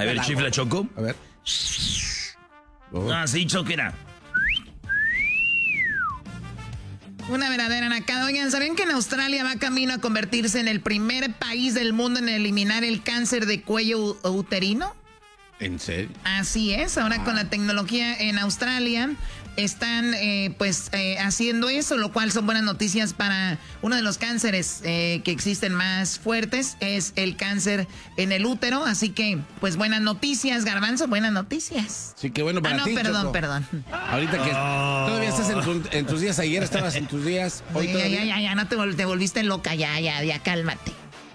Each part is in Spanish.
A ver, chifla, Choco. A ver. Ah, sí, Choco, era. Una verdadera nacada. Oigan, ¿sabían que en Australia va camino a convertirse en el primer país del mundo en eliminar el cáncer de cuello uterino? ¿En serio? Así es, ahora con la tecnología en Australia están haciendo eso, lo cual son buenas noticias para uno de los cánceres que existen más fuertes, es el cáncer en el útero, así que pues buenas noticias, Garbanzo, buenas noticias. Sí, qué bueno para ti, perdón, Choco. perdón. Ahorita que todavía estás en tus días, ayer estabas en tus días, hoy todavía. Ya, no te volviste loca, ya, cálmate.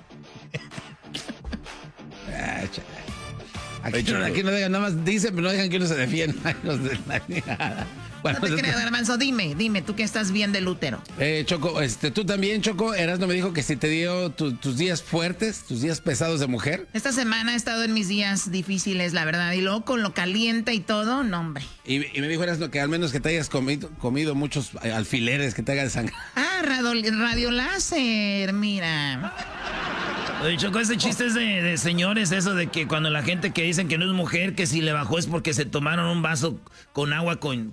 Aquí no dejan, nada más dicen, pero no dejan que uno se defienda. Bueno, No te creas, Garbanzo, dime, tú que estás bien del útero. Choco, tú también, Choco, Erasmo me dijo que si te dio tus días fuertes, tus días pesados de mujer. Esta semana he estado en mis días difíciles, la verdad, y luego con lo caliente y todo, no, hombre. Y me dijo Erasmo que al menos que te hayas comido muchos alfileres que te hagan sangrar. Ah, radioláser, mira. Oye, Choco, ese chiste es de señores, eso de que cuando la gente que dicen que no es mujer, que si le bajó es porque se tomaron un vaso con agua con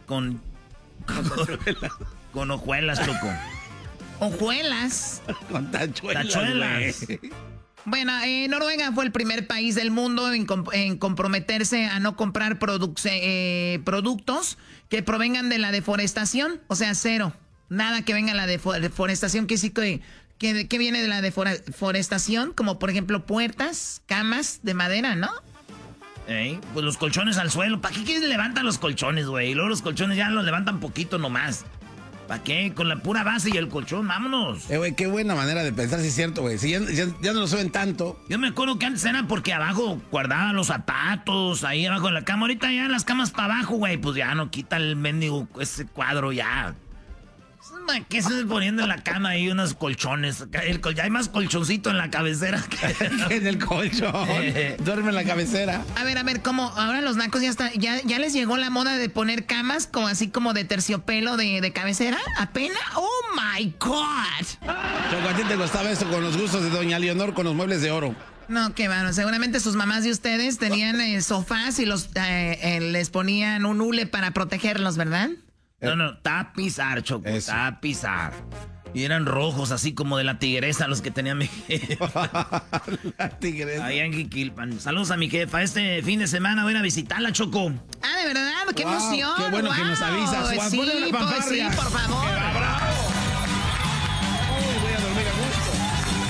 hojuelas, Choco. ¿Hojuelas? Con tachuelas. Tachuelas. Bueno, Noruega fue el primer país del mundo en comprometerse a no comprar productos que provengan de la deforestación, o sea, cero. Nada que venga de la deforestación, que sí que viene de la deforestación, como por ejemplo puertas, camas de madera, ¿no? Pues los colchones al suelo. ¿Para qué levantan los colchones, güey? Y luego los colchones ya los levantan poquito nomás. ¿Para qué? Con la pura base y el colchón, vámonos. Güey, qué buena manera de pensar, si es cierto, güey. Si ya no lo suben tanto. Yo me acuerdo que antes era porque abajo guardaban los zapatos, ahí abajo en la cama. Ahorita ya las camas para abajo, güey. Pues ya no quita el mendigo, ese cuadro ya. ¿Qué se poniendo en la cama ahí unos colchones? Ya hay más colchoncito en la cabecera que en el colchón. Duerme en la cabecera. A ver, ¿cómo? Ahora los nacos ya les llegó la moda de poner camas como así como de terciopelo de cabecera. ¿Apenas? ¡Oh, my God! Choco, a ti te gustaba esto con los gustos de doña Leonor con los muebles de oro. No, qué bueno. Seguramente sus mamás de ustedes tenían sofás y les ponían un hule para protegerlos, ¿verdad? No, tapizar, Choco, tapizar. Y eran rojos, así como de la tigresa, los que tenía mi jefa. La tigresa. Allá en Jiquilpan. Saludos a mi jefa. Este fin de semana voy a ir a visitarla, Choco. Ah, ¿de verdad? ¡Qué emoción! ¡Qué bueno que nos avisas, Juan! Sí, ¡Ponle una fanfarria! Sí, por favor. ¡Bravo! Voy a dormir a gusto.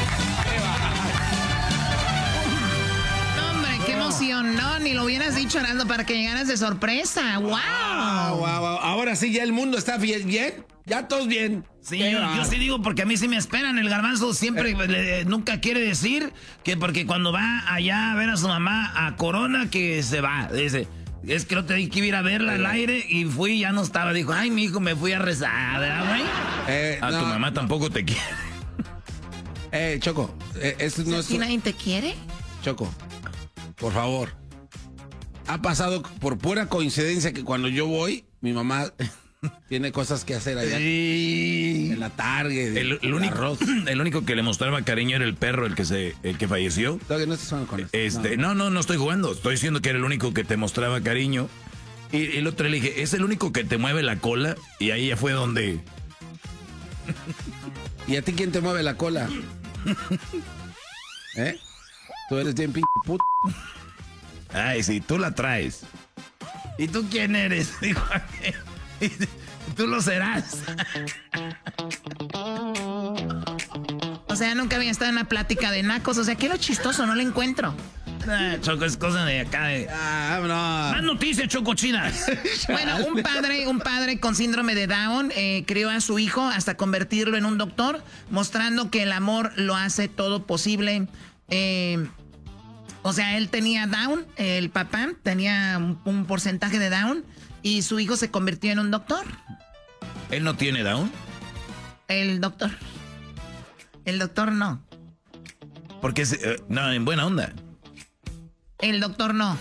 No, hombre, qué emoción. No, ni lo hubieras dicho, Arando, para que llegaras de sorpresa. ¡Wow! Ahora sí, ya el mundo está bien. Ya todos bien. Sí, yo sí digo porque a mí sí me esperan. El Garbanzo siempre nunca quiere decir que porque cuando va allá a ver a su mamá a Corona que se va. Dice, es que no te di que ir a verla al aire y fui y ya no estaba. Dijo, ay, mi hijo, me fui a rezar, ¿verdad, güey? Tu mamá tampoco te quiere. Choco, esto no es... ¿Y nadie te quiere? Choco, por favor. Ha pasado por pura coincidencia que cuando yo voy, mi mamá... Tiene cosas que hacer allá. Sí. En la Target. El único que le mostraba cariño era el perro, el que falleció. No estás jugando con eso. No estoy jugando. Estoy diciendo que era el único que te mostraba cariño. Y el otro le dije, es el único que te mueve la cola. Y ahí ya fue donde... ¿Y a ti quién te mueve la cola? Tú eres bien pinche puto. Ay, sí, tú la traes. ¿Y tú quién eres? Dijo, tú lo serás. O sea, nunca había estado en una plática de nacos. O sea, ¿qué es lo chistoso? No lo encuentro. Choco, es cosa de acá. No. Más noticias, chocochinas. Bueno, un padre con síndrome de Down crió a su hijo hasta convertirlo en un doctor, mostrando que el amor lo hace todo posible. O sea, él tenía Down, el papá tenía un porcentaje de Down y su hijo se convirtió en un doctor. ¿Él no tiene Down? El doctor no. Porque, no, en buena onda. El doctor no.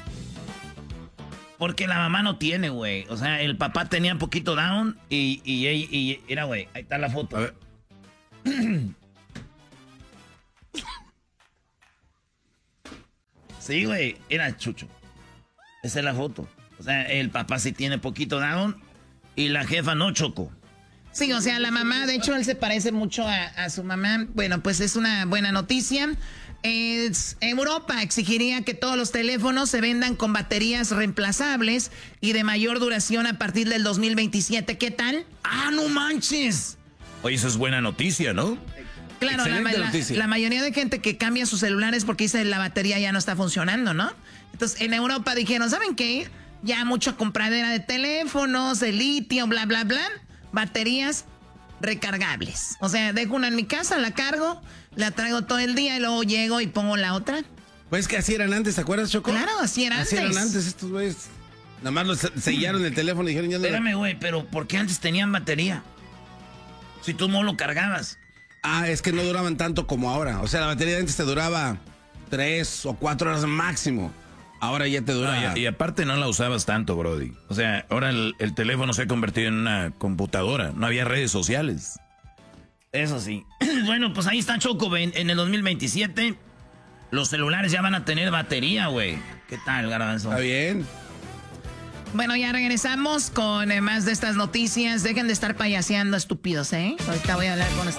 Porque la mamá no tiene, güey. O sea, el papá tenía poquito Down y era, güey, ahí está la foto. A ver. Sí, güey, era Chucho. Esa es la foto. O sea, el papá sí tiene poquito down y la jefa no, Choco. Sí, o sea, la mamá, de hecho, él se parece mucho a su mamá. Bueno, pues es una buena noticia. Europa exigiría que todos los teléfonos se vendan con baterías reemplazables y de mayor duración a partir del 2027. ¿Qué tal? ¡Ah, no manches! Oye, eso es buena noticia, ¿no? Claro, la mayoría de gente que cambia sus celulares porque dice la batería ya no está funcionando, ¿no? Entonces, en Europa dijeron, ¿saben qué? Ya mucha compradera de teléfonos, de litio, bla, bla, bla. Baterías recargables. O sea, dejo una en mi casa, la cargo, la traigo todo el día y luego llego y pongo la otra. Pues que así eran antes, ¿te acuerdas, Choco? Claro, así eran antes. Así eran antes estos güeyes. Nada más los sellaron el teléfono y dijeron ya no. Espérame, güey, pero ¿por qué antes tenían batería? Si tú no lo cargabas. Ah, es que no duraban tanto como ahora. O sea, la batería de antes te duraba 3 o 4 horas máximo. Ahora ya te dura... No, y aparte no la usabas tanto, Brody. O sea, ahora el teléfono se ha convertido en una computadora. No había redes sociales. Eso sí. Bueno, pues ahí está Choco. En el 2027 los celulares ya van a tener batería, güey. ¿Qué tal, Garbanzo? Está bien. Bueno, ya regresamos con más de estas noticias. Dejen de estar payaseando, estúpidos, ¿eh? Ahorita voy a hablar con